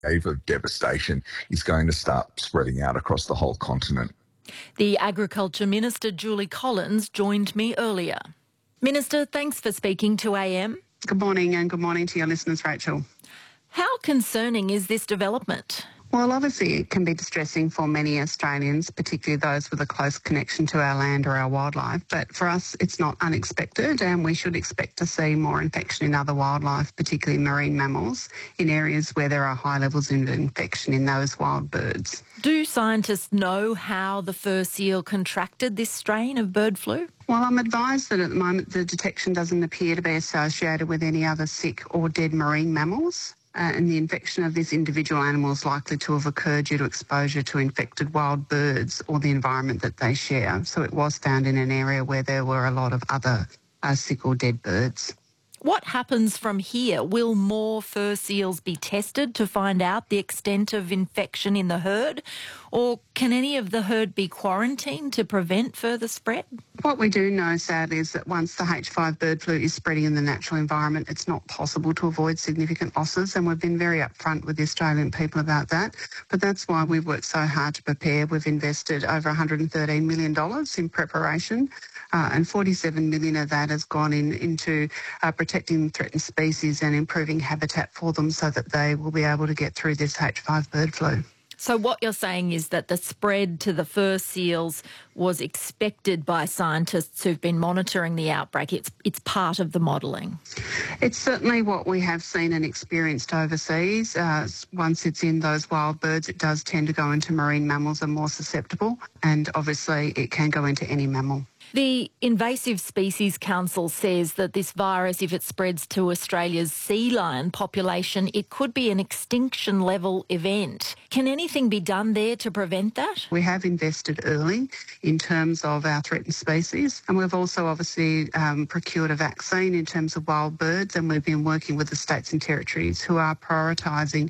wave of devastation is going to start spreading out across the whole continent. The Agriculture Minister, Julie Collins, joined me earlier. Minister, thanks for speaking to AM. Good morning, and good morning to your listeners, Rachel. How concerning is this development? Well, obviously it can be distressing for many Australians, particularly those with a close connection to our land or our wildlife. But for us, it's not unexpected, and we should expect to see more infection in other wildlife, particularly marine mammals, in areas where there are high levels of infection in those wild birds. Do scientists know how the fur seal contracted this strain of bird flu? Well, I'm advised that at the moment the detection doesn't appear to be associated with any other sick or dead marine mammals. And the infection of this individual animal is likely to have occurred due to exposure to infected wild birds or the environment that they share. So it was found in an area where there were a lot of other sick or dead birds. What happens from here? Will more fur seals be tested to find out the extent of infection in the herd? Or can any of the herd be quarantined to prevent further spread? What we do know, sadly, is that once the H5 bird flu is spreading in the natural environment, it's not possible to avoid significant losses, and we've been very upfront with the Australian people about that. But that's why we've worked so hard to prepare. We've invested over $113 million in preparation, and $47 million of that has gone into protecting threatened species and improving habitat for them so that they will be able to get through this H5 bird flu. So what you're saying is that the spread to the fur seals was expected by scientists who've been monitoring the outbreak. It's part of the modelling. It's certainly what we have seen and experienced overseas. Once it's in those wild birds, it does tend to go into marine mammals, are more susceptible, and obviously it can go into any mammal. The Invasive Species Council says that this virus, if it spreads to Australia's sea lion population, it could be an extinction-level event. Can anything be done there to prevent that? We have invested early in terms of our threatened species, and we've also obviously procured a vaccine in terms of wild birds, and we've been working with the states and territories who are prioritising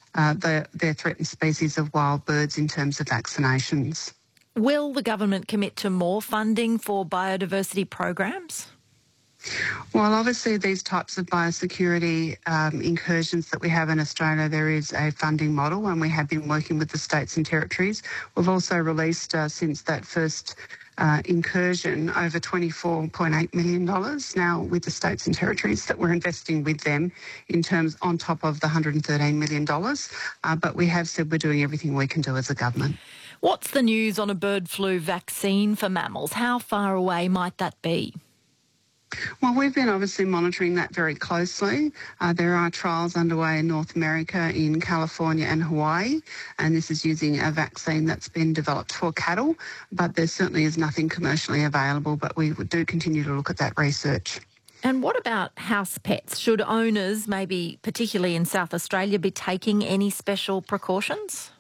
their threatened species of wild birds in terms of vaccinations. Will the government commit to more funding for biodiversity programs? Well, obviously these types of biosecurity incursions that we have in Australia, there is a funding model, and we have been working with the states and territories. We've also released, since that first incursion, over $24.8 million now with the states and territories that we're investing with them in terms on top of the $113 million. But we have said we're doing everything we can do as a government. What's the news on a bird flu vaccine for mammals? How far away might that be? Well, we've been obviously monitoring that very closely. There are trials underway in North America, in California and Hawaii, and this is using a vaccine that's been developed for cattle, but there certainly is nothing commercially available, but we do continue to look at that research. And what about house pets? Should owners, maybe particularly in South Australia, be taking any special precautions?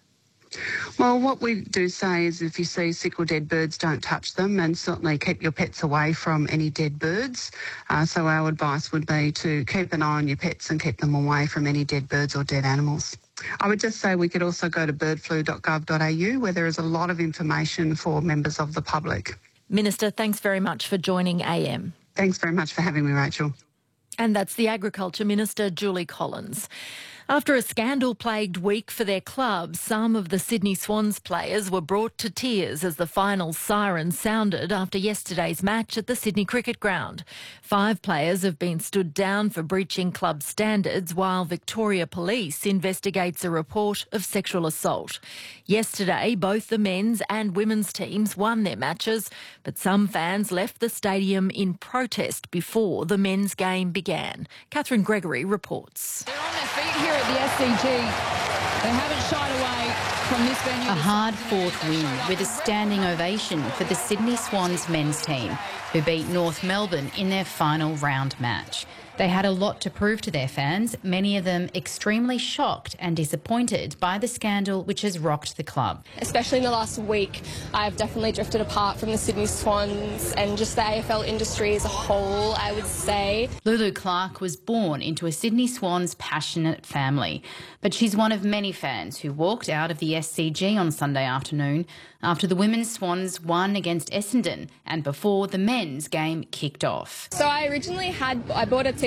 Well, what we do say is if you see sick or dead birds, don't touch them, and certainly keep your pets away from any dead birds. So our advice would be to keep an eye on your pets and keep them away from any dead birds or dead animals. I would just say we could also go to birdflu.gov.au where there is a lot of information for members of the public. Minister, thanks very much for joining AM. Thanks very much for having me, Rachel. And that's the Agriculture Minister, Julie Collins. After a scandal-plagued week for their club, some of the Sydney Swans players were brought to tears as the final siren sounded after yesterday's match at the Sydney Cricket Ground. 5 players have been stood down for breaching club standards while Victoria Police investigates a report of sexual assault. Yesterday, both the men's and women's teams won their matches, but some fans left the stadium in protest before the men's game began. Catherine Gregory reports. They're on their feet here at the SCG. They haven't shied away from this venue. A hard-fought win with a standing ovation for the Sydney Swans men's team, who beat North Melbourne in their final round match. They had a lot to prove to their fans, many of them extremely shocked and disappointed by the scandal which has rocked the club. Especially in the last week, I've definitely drifted apart from the Sydney Swans and just the AFL industry as a whole, I would say. Lulu Clark was born into a Sydney Swans passionate family, but she's one of many fans who walked out of the SCG on Sunday afternoon after the women's Swans won against Essendon and before the men's game kicked off. So I originally I bought a ticket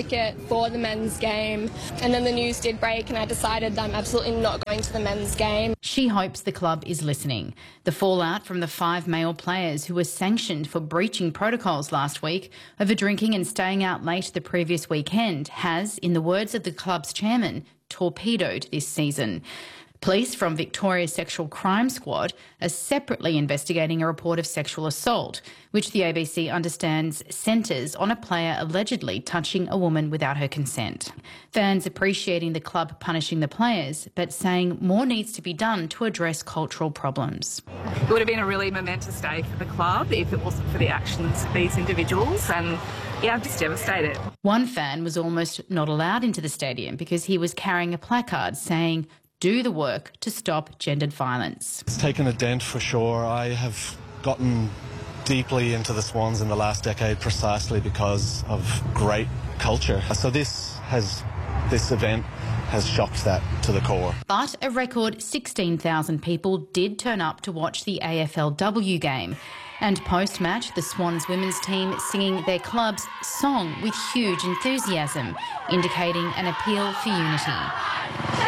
ticket for the men's game, and then the news did break and I decided that I'm absolutely not going to the men's game. She hopes the club is listening. The fallout from the 5 male players who were sanctioned for breaching protocols last week over drinking and staying out late the previous weekend has, in the words of the club's chairman, torpedoed this season. Police from Victoria's Sexual Crime Squad are separately investigating a report of sexual assault, which the ABC understands centres on a player allegedly touching a woman without her consent. Fans appreciating the club punishing the players, but saying more needs to be done to address cultural problems. It would have been a really momentous day for the club if it wasn't for the actions of these individuals, and yeah, I'm just devastated. One fan was almost not allowed into the stadium because he was carrying a placard saying, "Do the work to stop gendered violence." It's taken a dent for sure. I have gotten deeply into the Swans in the last decade precisely because of great culture. So this event has shocked that to the core. But a record 16,000 people did turn up to watch the AFLW game. And post-match, the Swans women's team singing their club's song with huge enthusiasm, indicating an appeal for unity.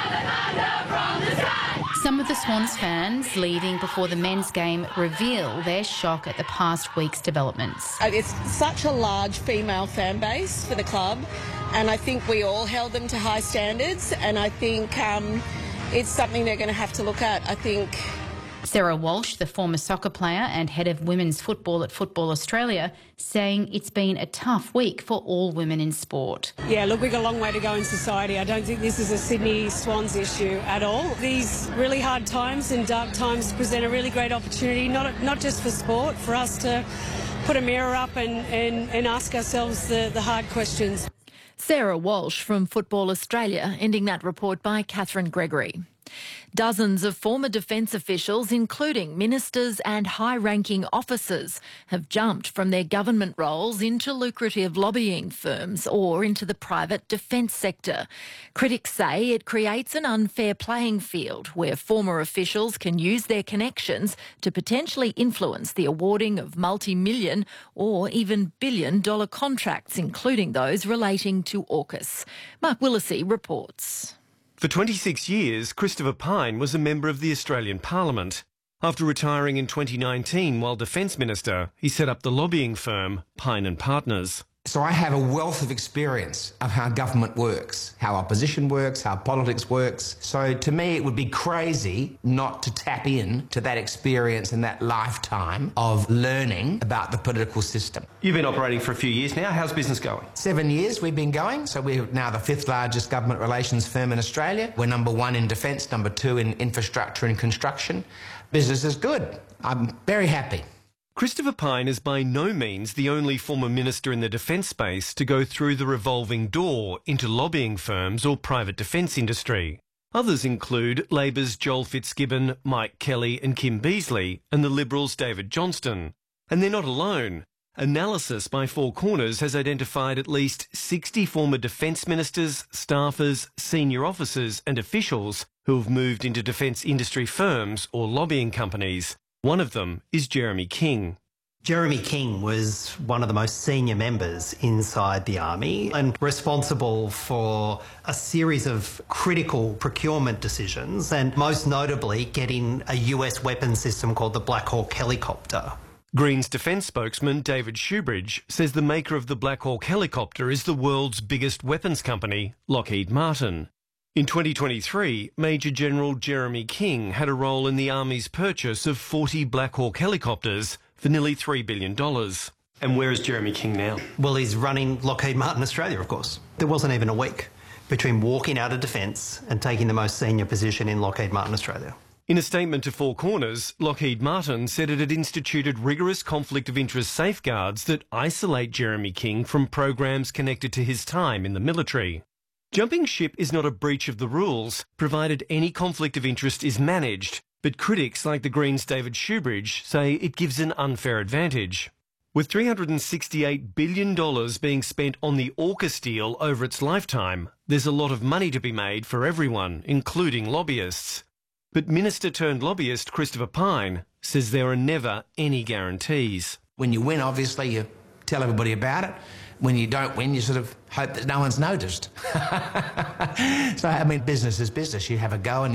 Some of the Swans fans leaving before the men's game reveal their shock at the past week's developments. It's such a large female fan base for the club, and I think we all held them to high standards, and I think it's something they're going to have to look at. I think Sarah Walsh, the former soccer player and head of women's football at Football Australia, saying it's been a tough week for all women in sport. Yeah, look, we've got a long way to go in society. I don't think this is a Sydney Swans issue at all. These really hard times and dark times present a really great opportunity, not just for sport, for us to put a mirror up and ask ourselves the hard questions. Sarah Walsh from Football Australia, ending that report by Catherine Gregory. Dozens of former defence officials, including ministers and high-ranking officers, have jumped from their government roles into lucrative lobbying firms or into the private defence sector. Critics say it creates an unfair playing field where former officials can use their connections to potentially influence the awarding of multi-million or even billion-dollar contracts, including those relating to AUKUS. Mark Willesee reports. For 26 years, Christopher Pyne was a member of the Australian Parliament. After retiring in 2019 while Defence Minister, he set up the lobbying firm Pyne and Partners. So I have a wealth of experience of how government works, how opposition works, how politics works. So to me, it would be crazy not to tap in to that experience and that lifetime of learning about the political system. You've been operating for a few years now. How's business going? 7 years we've been going. So we're now the 5th largest government relations firm in Australia. We're number 1 in defence, number 2 in infrastructure and construction. Business is good. I'm very happy. Christopher Pyne is by no means the only former minister in the defence space to go through the revolving door into lobbying firms or private defence industry. Others include Labor's Joel Fitzgibbon, Mike Kelly and Kim Beazley, and the Liberals' David Johnston. And they're not alone. Analysis by Four Corners has identified at least 60 former defence ministers, staffers, senior officers and officials who have moved into defence industry firms or lobbying companies. One of them is Jeremy King. Jeremy King was one of the most senior members inside the Army and responsible for a series of critical procurement decisions and most notably getting a US weapons system called the Black Hawk helicopter. Greens defence spokesman David Shoebridge says the maker of the Black Hawk helicopter is the world's biggest weapons company, Lockheed Martin. In 2023, Major General Jeremy King had a role in the Army's purchase of 40 Black Hawk helicopters for nearly $3 billion. And where is Jeremy King now? Well, he's running Lockheed Martin Australia, of course. There wasn't even a week between walking out of defence and taking the most senior position in Lockheed Martin Australia. In a statement to Four Corners, Lockheed Martin said it had instituted rigorous conflict of interest safeguards that isolate Jeremy King from programs connected to his time in the military. Jumping ship is not a breach of the rules, provided any conflict of interest is managed, but critics like the Greens' David Shoebridge say it gives an unfair advantage. With $368 billion being spent on the AUKUS deal over its lifetime, there's a lot of money to be made for everyone, including lobbyists. But Minister-turned-lobbyist Christopher Pyne says there are never any guarantees. When you win, obviously, you tell everybody about it. when you don't win, you sort of hope that no one's noticed. So, I mean, business is business. You have a go and